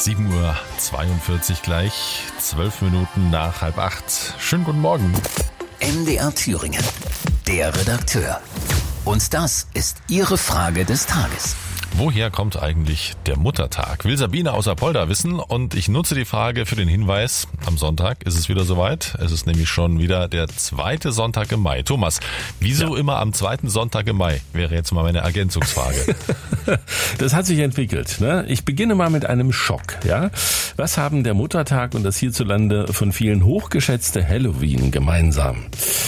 7:42 Uhr gleich, 12 Minuten nach 7:30. Schönen guten Morgen. MDR Thüringen, der Redakteur. Und das ist Ihre Frage des Tages. Woher kommt eigentlich der Muttertag? Will Sabine aus Apolda wissen, und ich nutze die Frage für den Hinweis. Am Sonntag ist es wieder soweit. Es ist nämlich schon wieder der zweite Sonntag im Mai. Thomas, wieso immer am zweiten Sonntag im Mai? Wäre jetzt mal meine Ergänzungsfrage. Das hat sich entwickelt, ne? Ich beginne mal mit einem Schock, ja? Was haben der Muttertag und das hierzulande von vielen hochgeschätzte Halloween gemeinsam?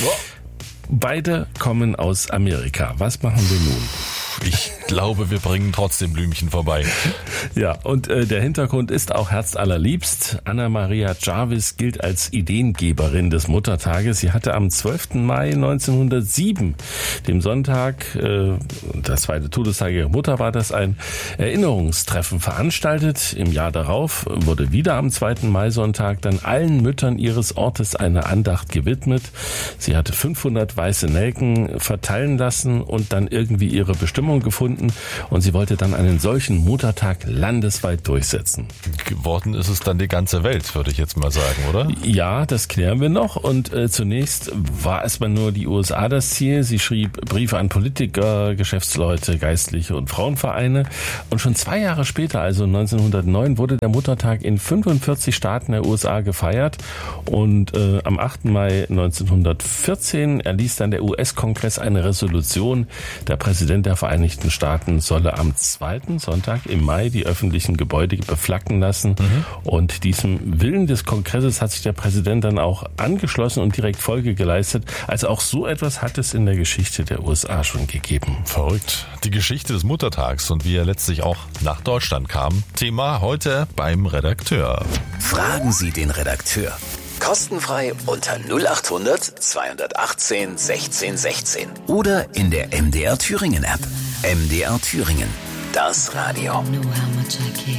Beide kommen aus Amerika. Was machen wir nun? Ich glaube, wir bringen trotzdem Blümchen vorbei. Ja, und der Hintergrund ist auch herzallerliebst. Anna-Maria Jarvis gilt als Ideengeberin des Muttertages. Sie hatte am 12. Mai 1907, dem Sonntag, das zweite Todestag ihrer Mutter, war das, ein Erinnerungstreffen veranstaltet. Im Jahr darauf wurde wieder am 2. Mai-Sonntag dann allen Müttern ihres Ortes eine Andacht gewidmet. Sie hatte 500 weiße Nelken verteilen lassen und dann irgendwie ihre Bestimmung gefunden, und sie wollte dann einen solchen Muttertag landesweit durchsetzen. Geworden ist es dann die ganze Welt, würde ich jetzt mal sagen, oder? Ja, das klären wir noch, und zunächst war erstmal nur die USA das Ziel. Sie schrieb Briefe an Politiker, Geschäftsleute, Geistliche und Frauenvereine, und schon 2 Jahre später, also 1909, wurde der Muttertag in 45 Staaten der USA gefeiert, und am 8. Mai 1914 erließ dann der US-Kongress eine Resolution. Der Präsident der Vereinigten Staaten solle am 2. Sonntag im Mai die öffentlichen Gebäude beflaggen lassen. Und diesem Willen des Kongresses hat sich der Präsident dann auch angeschlossen und direkt Folge geleistet. Also auch so etwas hat es in der Geschichte der USA schon gegeben. Verrückt. Die Geschichte des Muttertags und wie er letztlich auch nach Deutschland kam. Thema heute beim Redakteur. Fragen Sie den Redakteur. Kostenfrei unter 0800 218 16 16 oder in der MDR Thüringen App. MDR Thüringen, das Radio.